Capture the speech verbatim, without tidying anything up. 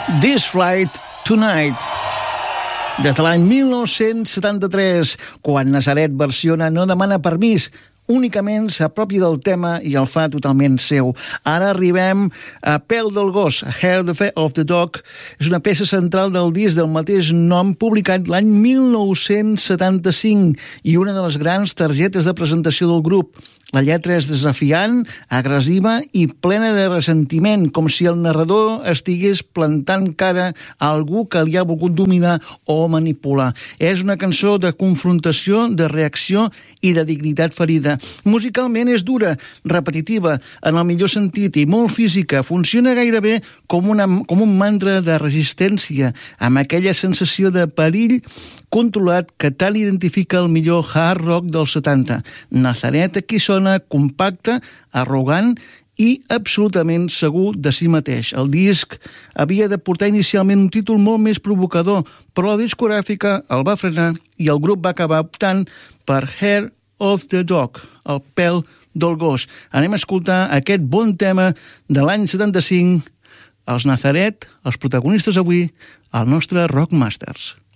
This Flight Tonight. Des de l'any mil nou-cents setanta-tres, quan Nazaret versiona No demana permís, únicament s'apropia del tema i el fa totalment seu. Ara arribem a Pèl del gos, Hair of the Dog. És una peça central del disc del mateix nom publicat l'any mil nou-cents setanta-cinc i una de les grans targetes de presentació del grup. La lletra és desafiant, agressiva i plena de ressentiment, com si el narrador estigués plantant cara a algú que li ha volgut dominar o manipular. És una cançó de confrontació, de reacció i de dignitat ferida. Musicalment és dura, repetitiva, en el millor sentit, i molt física. Funciona gairebé com, una, com un mantra de resistència, amb aquella sensació de perill controlat que tal identifica el millor hard rock dels setanta. Nazaret aquí sona compacte, arrogant i absolutament segur de si mateix. El disc havia de portar inicialment un títol molt més provocador, però la discogràfica el va frenar i el grup va acabar optant per Hair of the Dog, el pèl del gos. Anem a escoltar aquest bon tema de l'any setanta-cinc, els Nazaret, els protagonistes avui, al nostre Rockmasters.